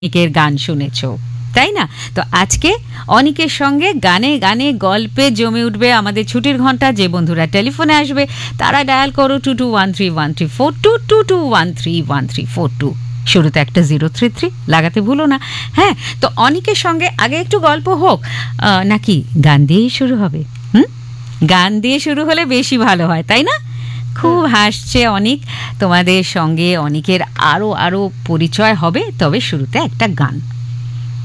অনিকের গান শুনেছো, তাই না? তো আজকে অনিকের সঙ্গে গানে গানে গল্পে জমে উঠবে আমাদের ছুটির ঘন্টা। যে বন্ধুরা টেলিফোনে আসবে তারা ডায়াল করো 22131342 22131342। শুরুতে একটা 033 লাগাতে ভুলো না। হ্যাঁ, তো অনিকের সঙ্গে আগে একটু গল্প হোক, নাকি গান দিয়েই শুরু হবে? হুম, গান দিয়ে শুরু হলে বেশি ভালো হয়, তাই না? খুব হাসছে অনিক। তোমাদের সঙ্গে অনিকের আরো আরো পরিচয় হবে, তবে শুরুতে একটা গান।